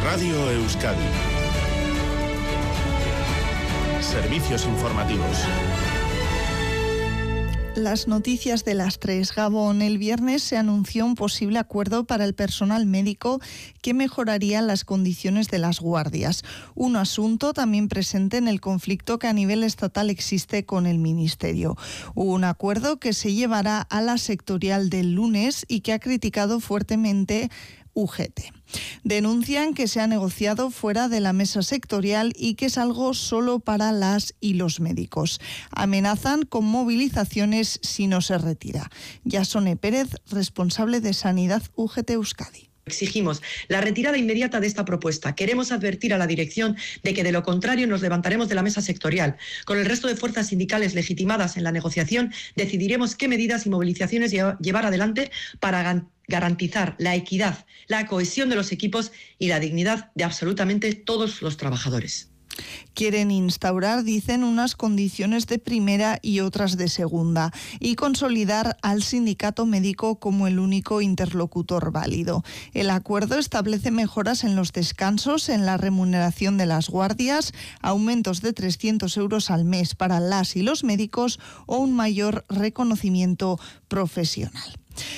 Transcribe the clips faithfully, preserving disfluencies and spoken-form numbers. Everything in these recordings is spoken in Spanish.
Radio Euskadi. Servicios informativos. Las noticias de las tres. Gabón, el viernes se anunció un posible acuerdo para el personal médico que mejoraría las condiciones de las guardias. Un asunto también presente en el conflicto que a nivel estatal existe con el Ministerio. Un acuerdo que se llevará a la sectorial del lunes y que ha criticado fuertemente U G T. Denuncian que se ha negociado fuera de la mesa sectorial y que es algo solo para las y los médicos. Amenazan con movilizaciones si no se retira. Yasone Pérez, responsable de Sanidad U G T Euskadi. Exigimos la retirada inmediata de esta propuesta. Queremos advertir a la dirección de que de lo contrario nos levantaremos de la mesa sectorial. Con el resto de fuerzas sindicales legitimadas en la negociación decidiremos qué medidas y movilizaciones llevar adelante para garantizar la equidad, la cohesión de los equipos y la dignidad de absolutamente todos los trabajadores. Quieren instaurar, dicen, unas condiciones de primera y otras de segunda y consolidar al sindicato médico como el único interlocutor válido. El acuerdo establece mejoras en los descansos, en la remuneración de las guardias, aumentos de trescientos euros al mes para las y los médicos o un mayor reconocimiento profesional.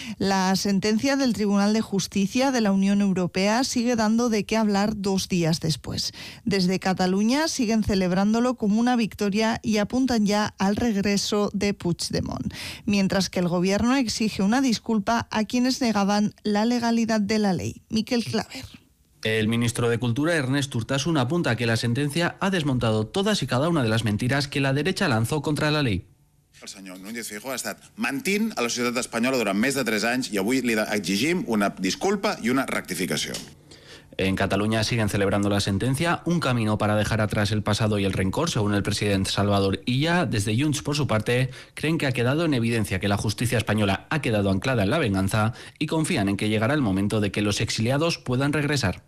La sentencia del Tribunal de Justicia de la Unión Europea sigue dando de qué hablar dos días después. Desde Cataluña siguen celebrándolo como una victoria y apuntan ya al regreso de Puigdemont, mientras que el Gobierno exige una disculpa a quienes negaban la legalidad de la ley. Miquel Claver. El ministro de Cultura, Ernest Urtasun, apunta que la sentencia ha desmontado todas y cada una de las mentiras que la derecha lanzó contra la ley. El senyor Núñez Feijóo ha estat mentint a la societat espanyola durant més de tres anys i avui li exigim una disculpa y una rectificació. En Cataluña siguen celebrando la sentencia, un camino para dejar atrás el pasado y el rencor, según el presidente Salvador Illa. Desde Junts, por su parte, creen que ha quedado en evidencia que la justicia española ha quedado anclada en la venganza y confían en que llegará el momento de que los exiliados puedan regresar.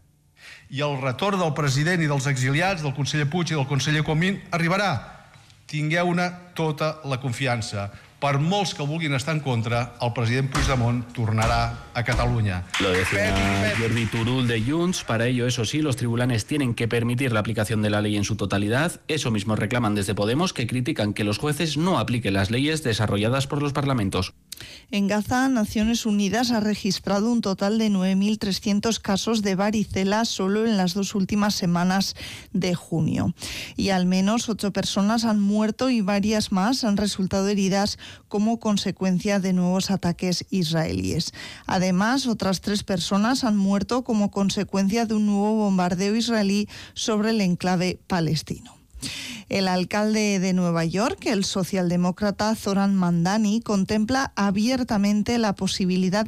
I el retorn del president i dels exiliats, del conseller Puig i del conseller Comín, arribarà. Tingueu-ne tota la confiança. Per molts que vulguin estar en contra, el president Puigdemont tornará a Cataluña. Lo decía Jordi Turull de Junts. Para ello, eso sí, los tribunales tienen que permitir la aplicación de la ley en su totalidad. Eso mismo reclaman desde Podemos, que critican que los jueces no apliquen las leyes desarrolladas por los parlamentos. En Gaza, Naciones Unidas ha registrado un total de nueve mil trescientos casos de varicela solo en las dos últimas semanas de junio. Y al menos ocho personas han muerto y varias más han resultado heridas como consecuencia de nuevos ataques israelíes. Además, otras tres personas han muerto como consecuencia de un nuevo bombardeo israelí sobre el enclave palestino. El alcalde de Nueva York, el socialdemócrata Zoran Mandani, contempla abiertamente la posibilidad